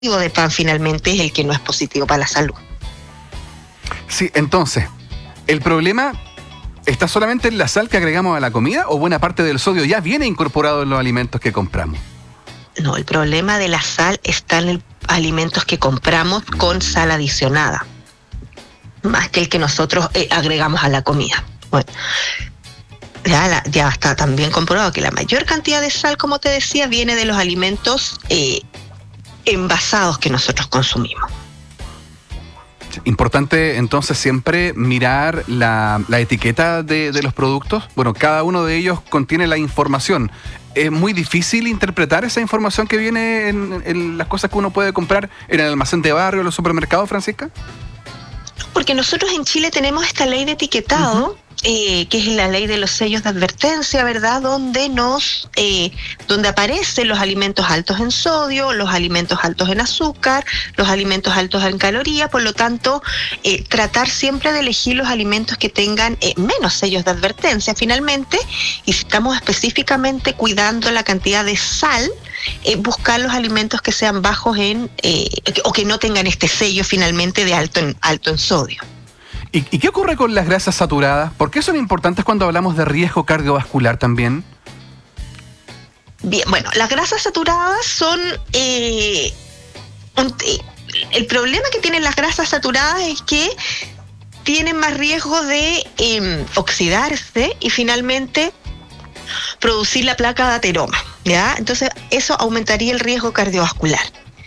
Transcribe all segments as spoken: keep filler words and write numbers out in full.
de pan finalmente es el que no es positivo para la salud. Sí, entonces, ¿el problema está solamente en la sal que agregamos a la comida o buena parte del sodio ya viene incorporado en los alimentos que compramos? No, el problema de la sal está en los alimentos que compramos con sal adicionada, más que el que nosotros eh, agregamos a la comida. Bueno, ya, la, ya está también comprobado que la mayor cantidad de sal, como te decía, viene de los alimentos eh, envasados que nosotros consumimos. Importante entonces siempre mirar la, la etiqueta de, de los productos. Bueno, cada uno de ellos contiene la información. ¿Es muy difícil interpretar esa información que viene en, en las cosas que uno puede comprar en el almacén de barrio o los supermercados, Francisca? Porque nosotros en Chile tenemos esta ley de etiquetado, uh-huh. eh, que es la ley de los sellos de advertencia, ¿verdad? Donde nos, eh, donde aparecen los alimentos altos en sodio, los alimentos altos en azúcar, los alimentos altos en calorías. Por lo tanto, eh, tratar siempre de elegir los alimentos que tengan eh, menos sellos de advertencia, finalmente. Y si estamos específicamente cuidando la cantidad de sal, Eh, buscar los alimentos que sean bajos en eh, o que no tengan este sello finalmente de alto en, alto en sodio. ¿Y, ¿Y qué ocurre con las grasas saturadas? ¿Por qué son importantes cuando hablamos de riesgo cardiovascular también? Bien, bueno, las grasas saturadas son eh, un, eh, el problema que tienen las grasas saturadas es que tienen más riesgo de eh, oxidarse y finalmente producir la placa de ateroma, ¿ya? Entonces, eso aumentaría el riesgo cardiovascular.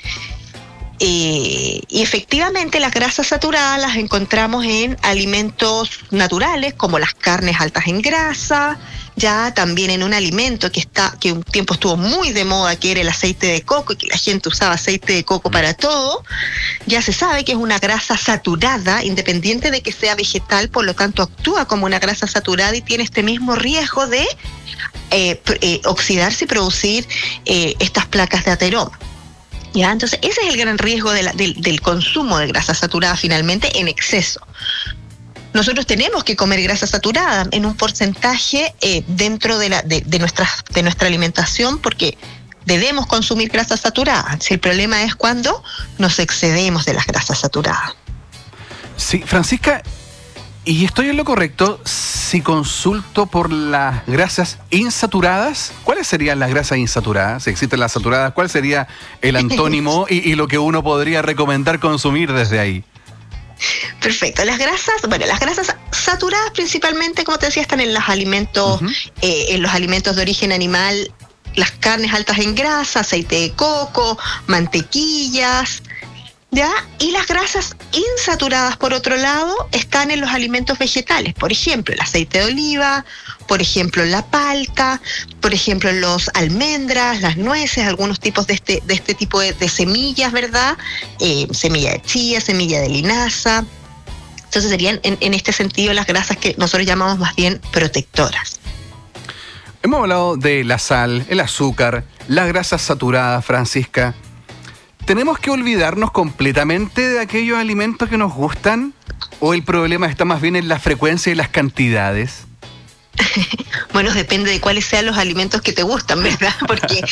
Eh, y efectivamente, las grasas saturadas las encontramos en alimentos naturales, como las carnes altas en grasa, ya también en un alimento que está que un tiempo estuvo muy de moda, que era el aceite de coco, y que la gente usaba aceite de coco para todo. Ya se sabe que es una grasa saturada, independiente de que sea vegetal, por lo tanto actúa como una grasa saturada y tiene este mismo riesgo de eh, eh, oxidarse y producir eh, estas placas de ateroma. ¿Ya? Entonces ese es el gran riesgo de la, del, del consumo de grasa saturada finalmente en exceso. Nosotros tenemos que comer grasa saturada en un porcentaje eh, dentro de, la, de, de, nuestra, de nuestra alimentación, porque debemos consumir grasa saturada. Si el problema es cuando nos excedemos de las grasas saturadas. Sí, Francisca, ¿y estoy en lo correcto si consulto por las grasas insaturadas? ¿Cuáles serían las grasas insaturadas? Si existen las saturadas, ¿cuál sería el antónimo y, y lo que uno podría recomendar consumir desde ahí? Perfecto. Las grasas, bueno, las grasas saturadas principalmente, como te decía, están en los alimentos, uh-huh. eh, en los alimentos de origen animal, las carnes altas en grasa, aceite de coco, mantequillas, ¿ya? Y las grasas insaturadas, por otro lado, están en los alimentos vegetales, por ejemplo, el aceite de oliva, por ejemplo, la palta, por ejemplo, los almendras, las nueces, algunos tipos de este, de este tipo de, de semillas, ¿verdad? Eh, semilla de chía, semilla de linaza. Entonces serían, en, en este sentido, las grasas que nosotros llamamos más bien protectoras. Hemos hablado de la sal, el azúcar, las grasas saturadas, Francisca. ¿Tenemos que olvidarnos completamente de aquellos alimentos que nos gustan? ¿O el problema está más bien en la frecuencia y las cantidades? Bueno, depende de cuáles sean los alimentos que te gustan, ¿verdad? Porque,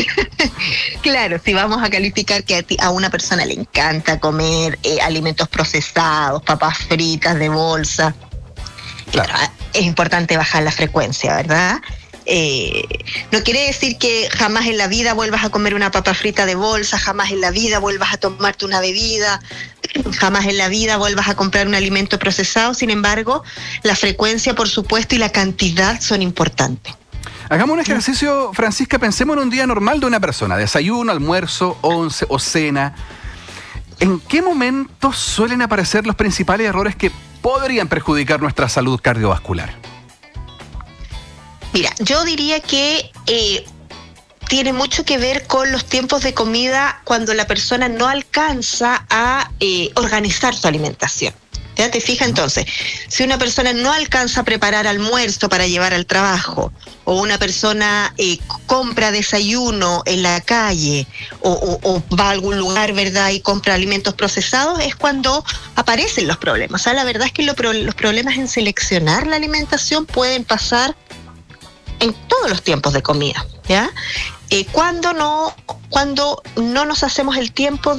claro, si vamos a calificar que a, ti, a una persona le encanta comer eh, alimentos procesados, papas fritas de bolsa, claro, es importante bajar la frecuencia, ¿verdad? Eh, no quiere decir que jamás en la vida vuelvas a comer una papa frita de bolsa, jamás en la vida vuelvas a tomarte una bebida, jamás en la vida vuelvas a comprar un alimento procesado. Sin embargo, la frecuencia, por supuesto, y la cantidad son importantes. Hagamos un ejercicio, Francisca, pensemos en un día normal de una persona, desayuno, almuerzo, once o cena. ¿En qué momentos suelen aparecer los principales errores que podrían perjudicar nuestra salud cardiovascular? Mira, yo diría que eh, tiene mucho que ver con los tiempos de comida cuando la persona no alcanza a eh, organizar su alimentación. ¿Ya te fijas? Entonces, si una persona no alcanza a preparar almuerzo para llevar al trabajo, o una persona eh, compra desayuno en la calle, o, o, o va a algún lugar, ¿verdad?, y compra alimentos procesados, es cuando aparecen los problemas. O sea, la verdad es que lo, los problemas en seleccionar la alimentación pueden pasar en todos los tiempos de comida, ¿ya? Eh, cuando no, cuando no nos hacemos el tiempo